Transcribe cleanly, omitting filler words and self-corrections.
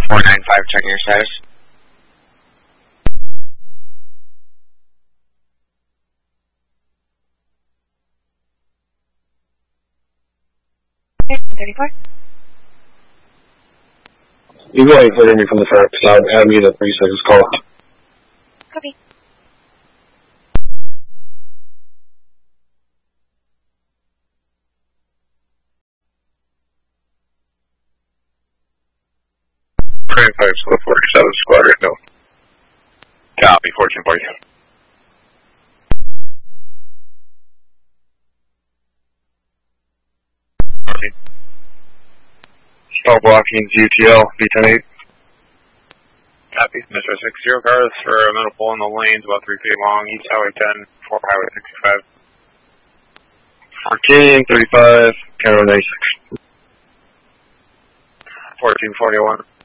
495, checking your status. Okay, 34. You go ahead and clear me from the front, so add me to 36 call. Copy. Train 5, Squad 47, Squad right now. Copy, 1440. Stop blocking GTL, B108. Copy, Mr. 60 cars for a middle pole in the lanes, about 3 feet long, East Highway 10, 4 Highway 65. 1435, Carol 96. 1441.